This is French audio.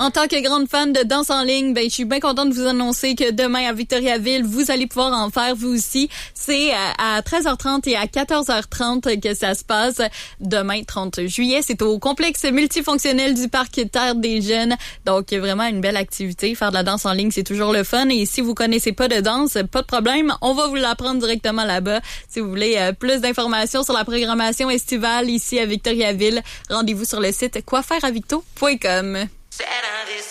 En tant que grande fan de danse en ligne, je suis bien contente de vous annoncer que demain à Victoriaville, vous allez pouvoir en faire vous aussi. C'est à 13h30 et à 14h30 que ça se passe. Demain, 30 juillet, c'est au complexe multifonctionnel du Parc Terre des Jeunes. Donc, vraiment une belle activité. Faire de la danse en ligne, c'est toujours le fun. Et si vous connaissez pas de danse, pas de problème. On va vous l'apprendre directement là-bas. Si vous voulez plus d'informations sur la programmation estivale ici à Victoriaville, rendez-vous sur le site quoifaireavicto.com.